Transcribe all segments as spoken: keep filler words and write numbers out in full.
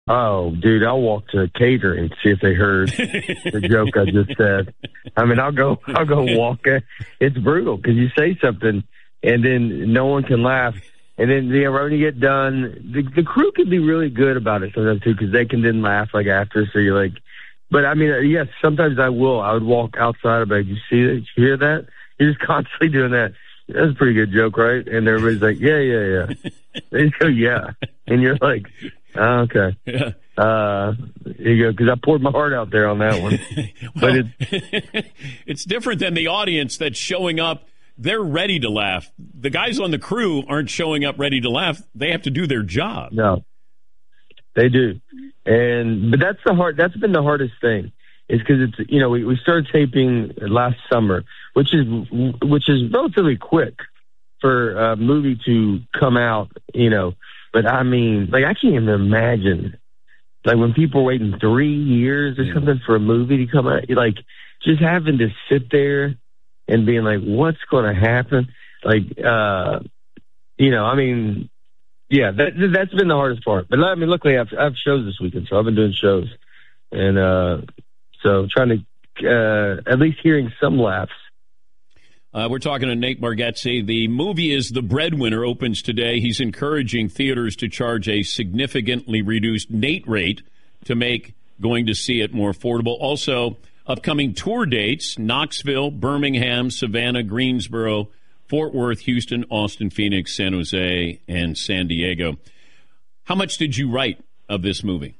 Oh, dude, I'll walk to a cater and see if they heard the joke I just said. I mean, I'll go, I'll go walk it. It's brutal because you say something and then no one can laugh. And then, you know, when you get done, the, the crew can be really good about it sometimes too, because they can then laugh like after. So you're like, but I mean, yes, sometimes I will. I would walk outside. I'd be like, you see that? You hear that? You're just constantly doing that. That's a pretty good joke, right? And everybody's like, yeah, yeah, yeah. They just go, yeah. And you're like, oh, okay. Yeah. Uh, you go, because I poured my heart out there on that one. Well, but it's, it's different than the audience that's showing up. They're ready to laugh. The guys on the crew aren't showing up ready to laugh. They have to do their job. No, they do. And, but that's the hard, that's been the hardest thing is because it's, you know, we, we started taping last summer, which is, which is relatively quick for a movie to come out, you know, but I mean, like, I can't even imagine, like, when people are waiting three years or something for a movie to come out, like, just having to sit there and being like, what's going to happen? Like, uh, you know, I mean, yeah, that, that's been the hardest part. But I mean, luckily I have, I have shows this weekend, so I've been doing shows. And uh, so trying to, uh, at least hearing some laughs. Uh, we're talking to Nate Bargatze. The movie is The Breadwinner, opens today. He's encouraging theaters to charge a significantly reduced Nate rate to make going to see it more affordable. Also, upcoming tour dates, Knoxville, Birmingham, Savannah, Greensboro, Fort Worth, Houston, Austin, Phoenix, San Jose, and San Diego. How much did you write of this movie?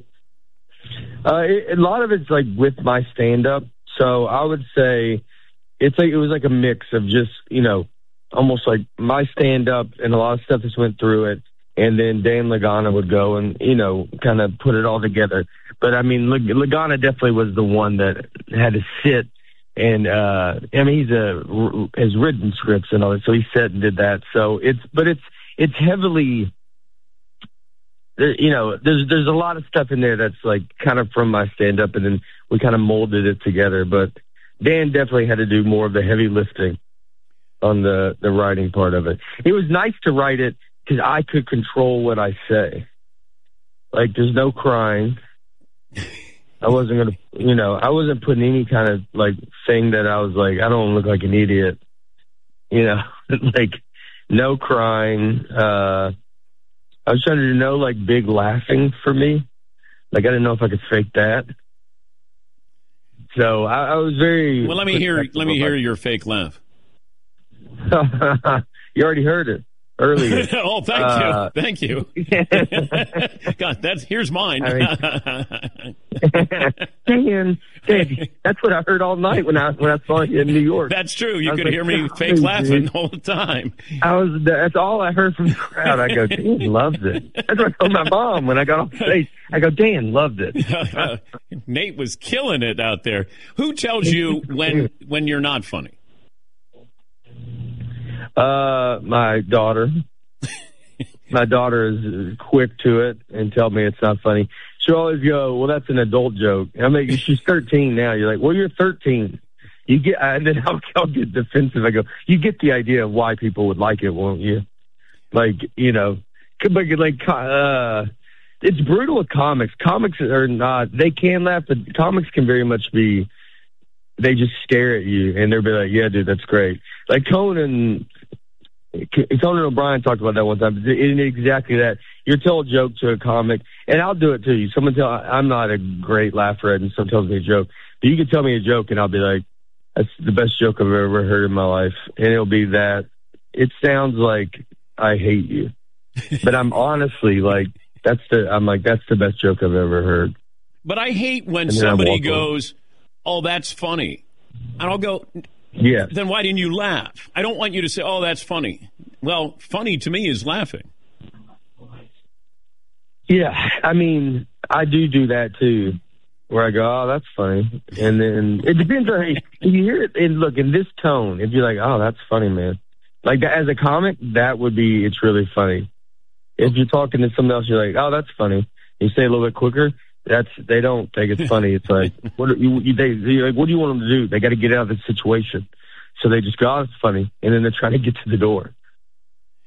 Uh, it, a lot of it's like with my stand-up. So I would say it's like it was like a mix of just, you know, almost like my stand-up and a lot of stuff that's went through it. And then Dan Lagana would go and, you know, kind of put it all together. But, I mean, Lagana definitely was the one that had to sit. And, uh, I mean, he's a, has written scripts and all that. So he sat and did that. So it's, but it's, it's heavily, you know, there's, there's a lot of stuff in there that's like kind of from my stand up. And then we kind of molded it together. But Dan definitely had to do more of the heavy lifting on the, the writing part of it. It was nice to write it because I could control what I say. Like, there's no crying. I wasn't going to, you know, I wasn't putting any kind of, like, thing that I was like, I don't look like an idiot. You know, like, no crying. Uh, I was trying to do no, like, big laughing for me. Like, I didn't know if I could fake that. So I, I was very... Well, let me hear, let me hear your fake laugh. You already heard it earlier. Oh, thank uh, you. Thank you. God, that's, here's mine. I mean, Dan, Dan, that's what I heard all night when I when I saw you in New York. That's true. You could like, hear me fake laughing all the time. I was. That's all I heard from the crowd. I go, Dan loves it. That's what I told my mom when I got off stage. I go, Dan loved it. uh, Nate was killing it out there. Who tells you when when you're not funny? Uh, my daughter. My daughter is quick to it and tell me it's not funny. She'll always go, well, that's an adult joke. I mean, she's thirteen now. You're like, well, you're thirteen. You get, and then I'll, I'll get defensive. I go, you get the idea of why people would like it, won't you? Like, you know, like, uh, it's brutal with comics. Comics are not, they can laugh, but comics can very much be, they just stare at you and they'll be like, yeah, dude, that's great. Like Conan, Conan O'Brien talked about that one time. It is exactly that. You tell a joke to a comic, and I'll do it to you. Someone tell, I'm not a great laugher, and someone tells me a joke. But you can tell me a joke, and I'll be like, that's the best joke I've ever heard in my life. And it'll be that. It sounds like I hate you. But I'm honestly like, that's the, I'm like, that's the best joke I've ever heard. But I hate when somebody goes, oh, that's funny. And I'll go, yeah. Then why didn't you laugh? I don't want you to say, oh, that's funny. Well, funny to me is laughing. Yeah, I mean, I do do that too, where I go, oh, that's funny. And then it depends on, if you hear it, and look, in this tone, if you're like, oh, that's funny, man. Like, that, as a comic, that would be, it's really funny. If you're talking to someone else, you're like, oh, that's funny. You say it a little bit quicker, that's, they don't think it's funny. It's like, what are you, you, they, you're like, what do you want them to do? They got to get out of the situation. So they just go, oh, it's funny. And then they're trying to get to the door.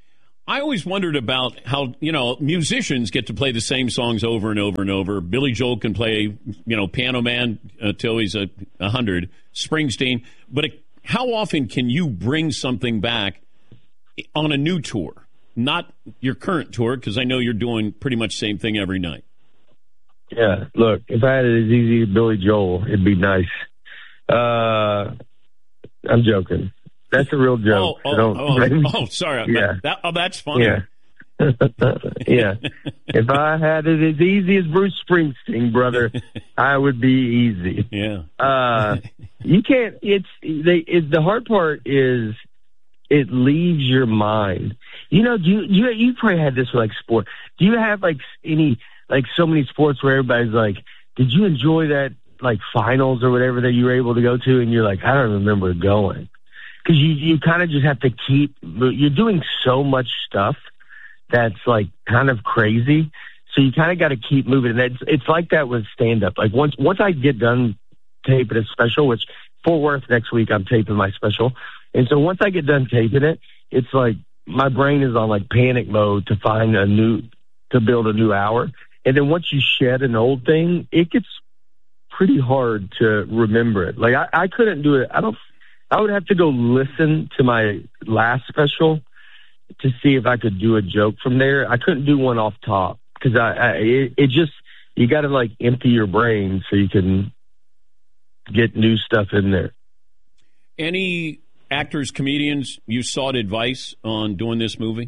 I always wondered about how, you know, musicians get to play the same songs over and over and over. Billy Joel can play, you know, Piano Man until he's a, a hundred, Springsteen. But it, how often can you bring something back on a new tour? Not your current tour, because I know you're doing pretty much the same thing every night. Yeah, look, if I had it as easy as Billy Joel, it'd be nice. Uh, I'm joking. That's a real joke. Oh, oh, oh, oh sorry. Yeah. That, oh, that's funny. Yeah. Yeah. If I had it as easy as Bruce Springsteen, brother, I would be easy. Yeah. Uh, you can't, it's, they, it, the hard part is it leaves your mind. You know, do you, you, you probably had this with like sport. Do you have like any, like so many sports where everybody's like, did you enjoy that like finals or whatever that you were able to go to? And you're like, I don't remember going. Because you, you kind of just have to keep, you're doing so much stuff that's like kind of crazy. So you kind of got to keep moving. And it's, it's like that with stand-up. Like once once I get done taping a special, which Fort Worth next week I'm taping my special. And so once I get done taping it, it's like my brain is on like panic mode to find a new, to build a new hour. And then once you shed an old thing, it gets pretty hard to remember it. Like I, I couldn't do it. I don't, I would have to go listen to my last special to see if I could do a joke from there. I couldn't do one off top because I, I it, it just, you got to like empty your brain so you can get new stuff in there. Any actors, comedians you sought advice on doing this movie?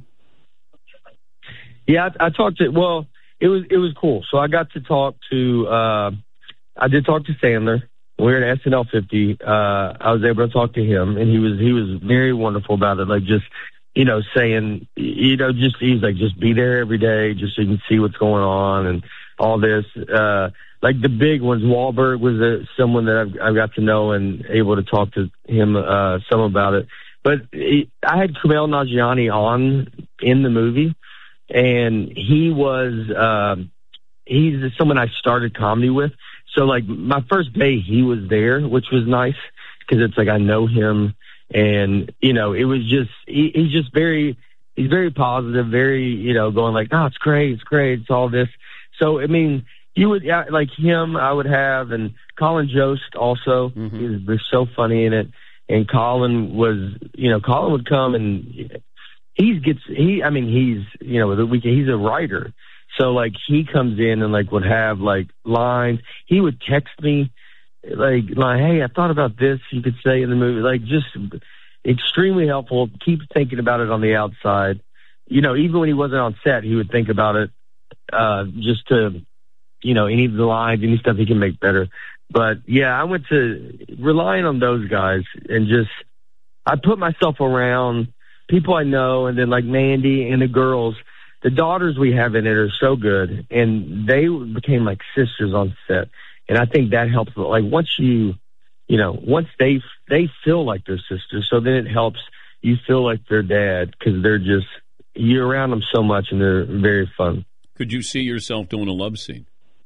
Yeah, I, I talked to, well, it was, it was cool. So I got to talk to, uh, I did talk to Sandler. We were at S N L fifty. Uh, I was able to talk to him, and he was he was very wonderful about it. Like just, you know, saying, you know, just he's like, just be there every day, just so you can see what's going on and all this. Uh, like the big ones, Wahlberg was a, someone that I've, I've got to know and able to talk to him uh, some about it. But he, I had Kumail Nanjiani on in the movie, and he was uh, he's someone I started comedy with. So, like, my first day, he was there, which was nice, because it's like I know him, and, you know, it was just, he, he's just very, he's very positive, very, you know, going like, oh, it's great, it's great, it's all this. So, I mean, you would, like him, I would have, and Colin Jost also, mm-hmm. he was, was so funny in it, and Colin was, you know, Colin would come, and he gets, he, I mean, he's, you know, he's a writer. So, like, he comes in and, like, would have, like, lines. He would text me, like, like, hey, I thought about this, you could say in the movie. Like, just extremely helpful. Keep thinking about it on the outside. You know, even when he wasn't on set, he would think about it uh, just to, you know, any of the lines, any stuff he can make better. But, yeah, I went to relying on those guys and just, I put myself around people I know, and then, like, Mandy and the girls. The daughters we have in it are so good, and they became like sisters on set. And I think that helps. Like once you, you know, once they, they feel like they're sisters, so then it helps you feel like their dad, because they're just, you're around them so much and they're very fun. Could you see yourself doing a love scene?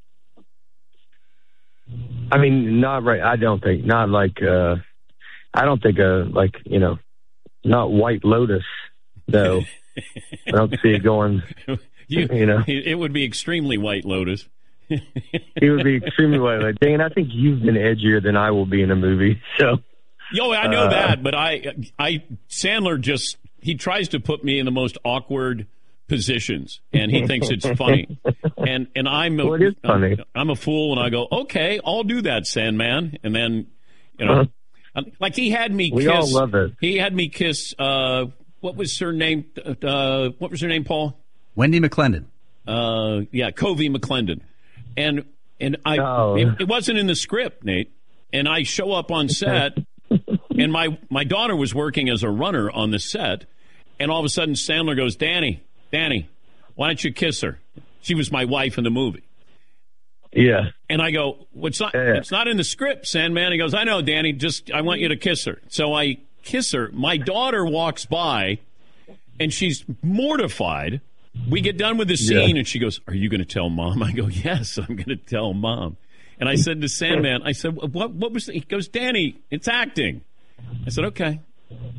I mean, not right. I don't think, not like, uh, I don't think, uh, like, you know, not White Lotus, though. I don't see it going, you, you know. It would be extremely White Lotus. It would be extremely White Lotus. Dan, I think you've been edgier than I will be in a movie. So, Yo, I know uh, that, but I, I, Sandler just, he tries to put me in the most awkward positions, and he thinks it's funny. And and I'm a, well, it is funny. I'm a fool, and I go, okay, I'll do that, Sandman. And then, you know, uh-huh. like he had me we kiss. We all love it. He had me kiss, uh, what was her name? Uh, what was her name, Paul? Wendy McClendon. Uh, yeah, Covey McClendon. And and I oh. it, it wasn't in the script, Nate. And I show up on set, and my, my daughter was working as a runner on the set, and all of a sudden Sandler goes, Danny, Danny, why don't you kiss her? She was my wife in the movie. Yeah. And I go, well, it's not, yeah. it's not in the script, Sandman. He goes, I know, Danny, just I want you to kiss her. So I kiss her. My daughter walks by, and she's mortified. We get done with the scene, yeah. and she goes, are you going to tell Mom? I go, yes, I'm going to tell Mom. And I said to Sandman, I said, what What was the? He goes, Danny, it's acting. I said, okay.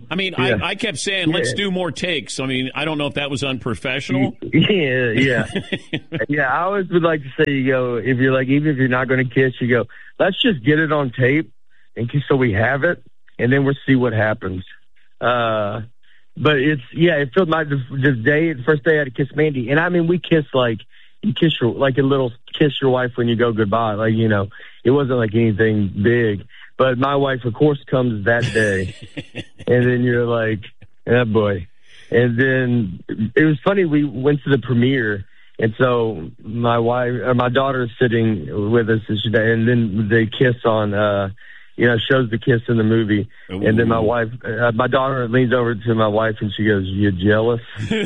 I mean, yeah. I, I kept saying, let's yeah. do more takes. I mean, I don't know if that was unprofessional. Yeah, yeah. yeah, I always would like to say, you go, if you're like, even if you're not going to kiss, you go, let's just get it on tape and so we have it, and then we'll see what happens. Uh, but it's, yeah, it felt like the, the day, the first day I had to kiss Mandy. And I mean, we kissed like, you kiss your, like a little kiss your wife when you go goodbye. Like, you know, it wasn't like anything big. But my wife, of course, comes that day. And then you're like, oh, boy. And then it was funny. We went to the premiere. And so my wife, or my daughter is sitting with us. And then they kiss on, uh, you know, shows the kiss in the movie. Ooh. And then my wife, uh, my daughter leans over to my wife and she goes, "You jealous?"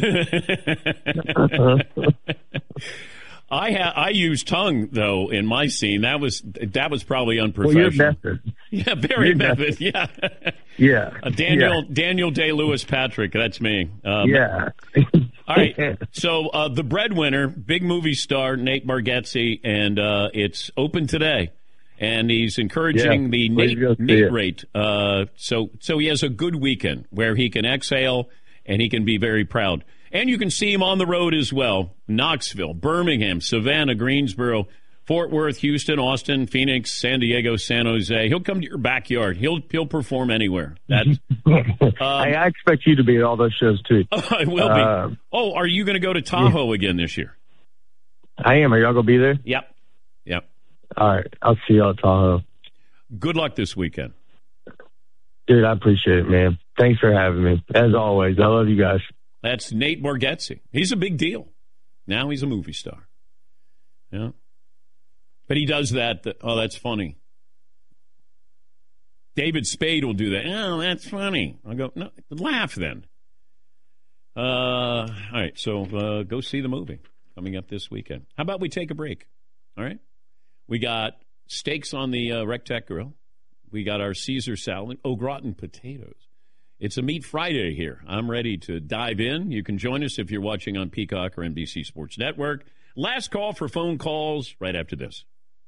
I ha- I used tongue though in my scene. That was that was probably unprofessional. Well, you're method. Yeah, very method. Yeah, yeah. Uh, Daniel yeah. Daniel Day-Lewis Patrick. That's me. Um, yeah. All right. So uh, the breadwinner, big movie star Nate Bargatze, and uh, it's open today, and he's encouraging yeah. the Nate, Nate rate. Uh, so so he has a good weekend where he can exhale and he can be very proud. And you can see him on the road as well. Knoxville, Birmingham, Savannah, Greensboro, Fort Worth, Houston, Austin, Phoenix, San Diego, San Jose. He'll come to your backyard. He'll he'll perform anywhere. That's, um, I, I expect you to be at all those shows, too. Oh, I will be. Uh, oh, are you going to go to Tahoe yeah. again this year? I am. Are y'all going to be there? Yep. Yep. All right. I'll see y'all at Tahoe. Good luck this weekend. Dude, I appreciate it, man. Thanks for having me. As always, I love you guys. That's Nate Bargatze. He's a big deal. Now he's a movie star. Yeah. But he does that. Oh, that's funny. David Spade will do that. Oh, that's funny. I'll go, no, laugh then. Uh, all right, so uh, go see the movie coming up this weekend. How about we take a break? All right? We got steaks on the uh, Rectech Grill. We got our Caesar salad, au gratin potatoes. It's a Meat Friday here. I'm ready to dive in. You can join us if you're watching on Peacock or N B C Sports Network. Last call for phone calls right after this.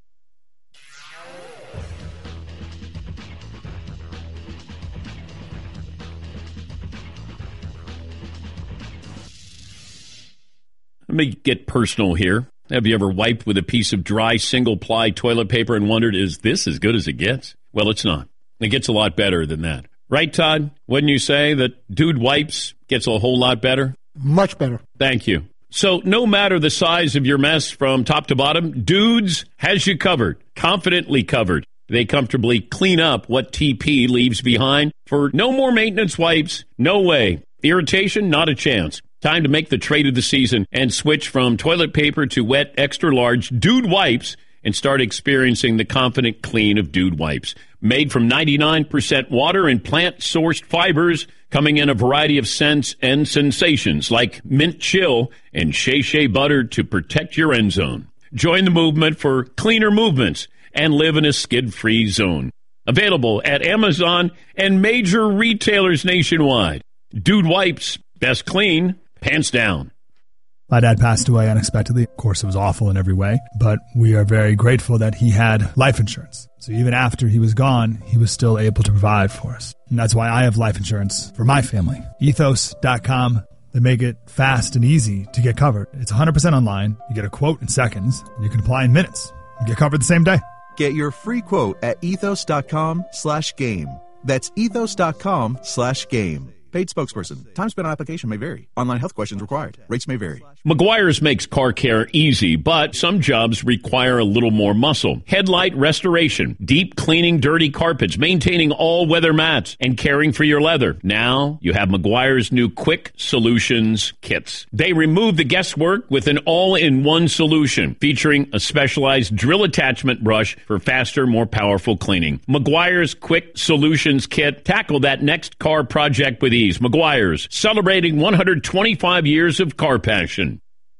Let me get personal here. Have you ever wiped with a piece of dry single-ply toilet paper and wondered, is this as good as it gets? Well, it's not. It gets a lot better than that. Right, Todd? Wouldn't you say that Dude Wipes gets a whole lot better? Much better. Thank you. So no matter the size of your mess from top to bottom, Dudes has you covered, confidently covered. They comfortably clean up what T P leaves behind. For no more maintenance wipes, no way. Irritation, not a chance. Time to make the trade of the season and switch from toilet paper to wet, extra-large Dude Wipes and start experiencing the confident clean of Dude Wipes. Made from ninety-nine percent water and plant-sourced fibers, coming in a variety of scents and sensations like mint chill and Shea Shea butter to protect your end zone. Join the movement for cleaner movements and live in a skid-free zone. Available at Amazon and major retailers nationwide. Dude Wipes, best clean, pants down. My dad passed away unexpectedly. Of course, it was awful in every way, but we are very grateful that he had life insurance. So even after he was gone, he was still able to provide for us. And that's why I have life insurance for my family. ethos dot com. They make it fast and easy to get covered. It's one hundred percent online. You get a quote in seconds. And you can apply in minutes. You get covered the same day. Get your free quote at ethos dot com slash game. That's ethos dot com slash game. Paid spokesperson. Time spent on application may vary. Online health questions required. Rates may vary. Meguiar's makes car care easy, but some jobs require a little more muscle. Headlight restoration, deep cleaning dirty carpets, maintaining all weather mats, and caring for your leather. Now you have Meguiar's new Quick Solutions kits. They remove the guesswork with an all-in-one solution featuring a specialized drill attachment brush for faster, more powerful cleaning. Meguiar's Quick Solutions kit. Tackle that next car project with ease. Meguiar's, celebrating one hundred twenty-five years of car passion.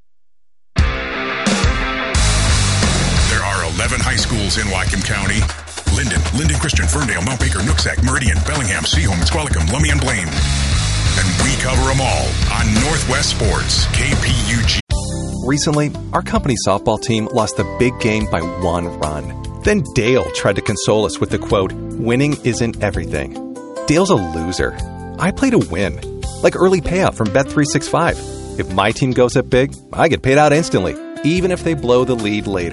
There are eleven high schools in Whatcom County. Linden, Linden Christian, Ferndale, Mount Baker, Nooksack, Meridian, Bellingham, Seaholm, Squalicum, Lummi, and Blaine. And we cover them all on Northwest Sports, K P U G. Recently, our company softball team lost the big game by one run. Then Dale tried to console us with the quote, "Winning isn't everything." Dale's a loser. I play to win. Like early payout from Bet three sixty-five. If my team goes up big, I get paid out instantly, even if they blow the lead later.